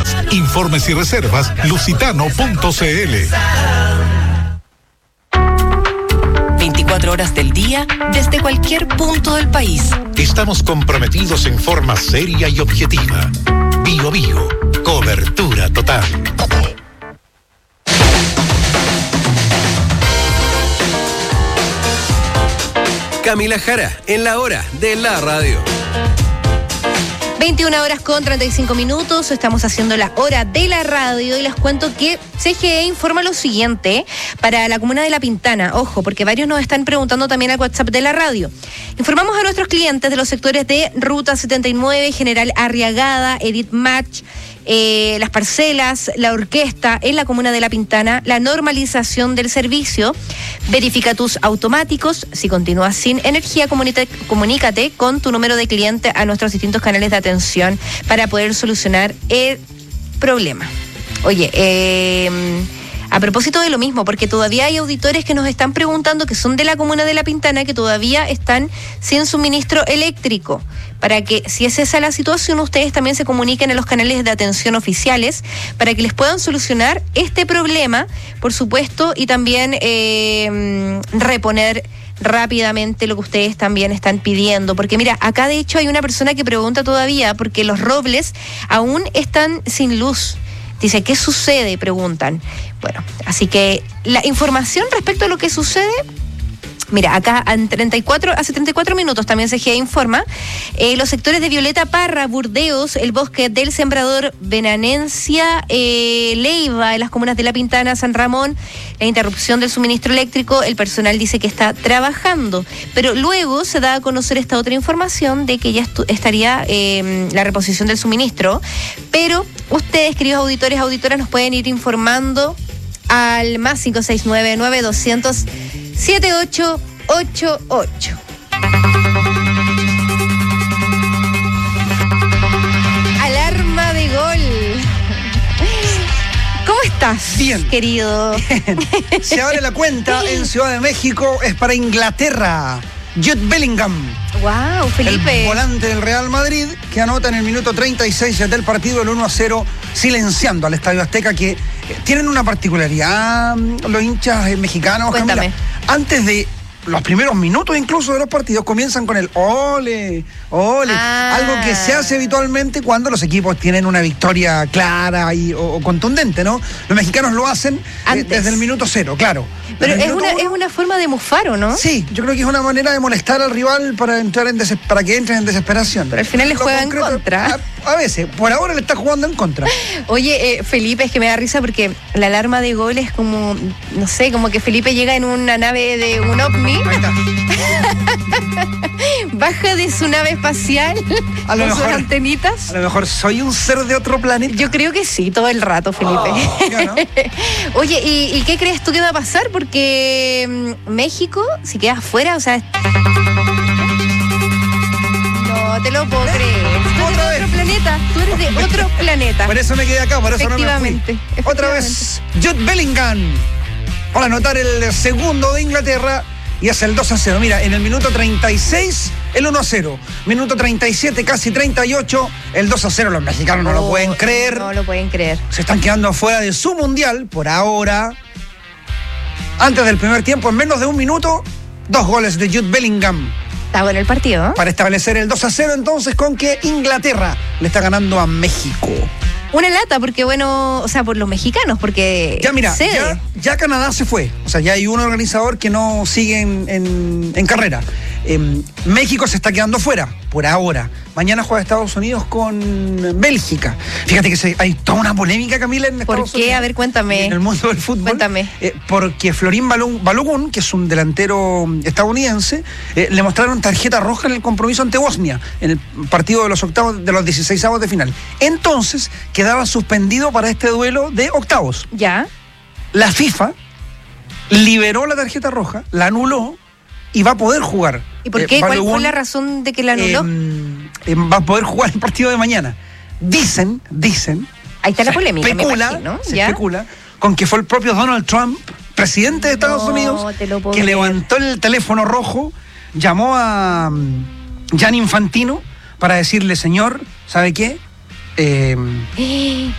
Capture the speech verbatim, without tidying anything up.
Informes y reservas lusitano punto c l. veinticuatro horas del día, desde cualquier punto del país. Estamos comprometidos en forma seria y objetiva. Bio Bio, cobertura total. Camila Jara, en la hora de la radio. veintiuna horas con treinta y cinco minutos, estamos haciendo la hora de la radio y les cuento que C G E informa lo siguiente para la comuna de La Pintana. Ojo, porque varios nos están preguntando también al WhatsApp de la radio. Informamos a nuestros clientes de los sectores de Ruta setenta y nueve, General Arriagada, Edith Match, eh, las parcelas, la orquesta en la comuna de La Pintana, la normalización del servicio, verificatus automáticos. Si continúas sin energía, comunícate, comunícate con tu número de cliente a nuestros distintos canales de atención para poder solucionar el problema. Oye, eh, a propósito de lo mismo, porque todavía hay auditores que nos están preguntando, que son de la comuna de La Pintana, que todavía están sin suministro eléctrico, para que, si es esa la situación, ustedes también se comuniquen en los canales de atención oficiales para que les puedan solucionar este problema, por supuesto, y también eh, reponer rápidamente lo que ustedes también están pidiendo, porque mira, acá de hecho hay una persona que pregunta todavía porque los robles aún están sin luz. Dice, ¿qué sucede? Preguntan. Bueno, así que la información respecto a lo que sucede, mira, acá en treinta y cuatro, a setenta y cuatro minutos también C G E informa, eh, los sectores de Violeta Parra, Burdeos, el Bosque del Sembrador, Benanencia, eh, Leiva, en las comunas de La Pintana, San Ramón, la interrupción del suministro eléctrico, el personal dice que está trabajando, pero luego se da a conocer esta otra información de que ya estu- estaría eh, la reposición del suministro, pero ustedes, queridos auditores, auditoras, nos pueden ir informando al más cinco seis nueve, nueve doscientos, siete ocho ocho ocho. Alarma de gol. ¿Cómo estás? Bien. Querido. Bien. Se abre la cuenta en Ciudad de México, es para Inglaterra. Jude Bellingham. Wow, Felipe. El volante del Real Madrid, que anota en el minuto treinta y seis del partido el uno a cero, silenciando al Estadio Azteca, que eh, tienen una particularidad los hinchas eh, mexicanos. Cuéntame. Camila. Antes de los primeros minutos incluso de los partidos comienzan con el ole, ole, Ah. algo que se hace habitualmente cuando los equipos tienen una victoria clara y, o, o contundente, ¿no? Los mexicanos lo hacen eh, desde el minuto cero, claro. Pero Desde es el una, minuto es uno, una forma de mufar, ¿o no? Sí, yo creo que es una manera de molestar al rival para entrar en deses- para que entre en desesperación. Pero al final le Lo juega en concreto, contra. A, a veces, por ahora le está jugando en contra. Oye, eh, Felipe, es que me da risa porque la alarma de gol es como, no sé, como que Felipe llega en una nave de un ovni, Ahí está. baja de su nave espacial A lo con sus mejor- antenitas. A lo mejor soy un ser de otro planeta. Yo creo que sí, todo el rato, Felipe. Oh, ya, ¿no? Oye, ¿y, ¿y qué crees tú que va a pasar? Porque mm, México, si queda afuera, o sea... No te lo puedo creer. Tú eres Otra de vez. otro planeta. Tú eres de otro planeta. Por eso me quedé acá, por eso no me fui. Efectivamente, Otra vez, Jude Bellingham. Para anotar el segundo de Inglaterra y es el dos a cero. Mira, en el minuto treinta y seis, el uno a cero. Minuto treinta y siete, casi treinta y ocho, el dos a cero. Los mexicanos no lo Oh, pueden creer. No lo pueden creer. Se están quedando afuera de su mundial por ahora. Antes del primer tiempo, en menos de un minuto, dos goles de Jude Bellingham Está bueno el partido, ¿no? para establecer el dos a cero, entonces, con que Inglaterra le está ganando a México. Una lata, porque bueno, o sea, por los mexicanos, porque Ya mira, cede. ya, ya Canadá se fue. O sea, ya hay un organizador que no sigue en, en- en carrera. Eh, México se está quedando fuera, por ahora. Mañana juega Estados Unidos con Bélgica. Fíjate que se- hay toda una polémica, Camila, en ¿Por Estados qué? Unidos. A ver, cuéntame. En el mundo del fútbol. Cuéntame. Eh, porque Florín Balú- Balogun, que es un delantero estadounidense, eh, le mostraron tarjeta roja en el compromiso ante Bosnia, en el partido de los octavos, de los dieciseisavos de final. Entonces, quedaba suspendido para este duelo de octavos. Ya. La FIFA liberó la tarjeta roja, la anuló y va a poder jugar. ¿Y por Eh, qué? ¿Cuál fue Balogun, la razón de que la anuló? eh, eh, va a poder jugar el partido de mañana. Dicen, dicen. Ahí está la se polémica, me especula, imagino, se ¿ya? especula con que fue el propio Donald Trump, presidente de Estados No, Unidos, te lo puedo que creer. levantó el teléfono rojo, llamó a mm, Gianni Infantino para decirle, señor, ¿sabe qué? Eh,